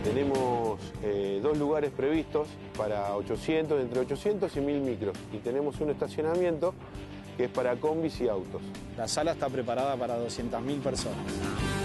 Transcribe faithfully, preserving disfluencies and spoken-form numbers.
Tenemos eh, dos lugares previstos para ochocientos, entre ochocientos y mil micros. Y tenemos un estacionamiento que es para combis y autos. La sala está preparada para doscientas mil personas.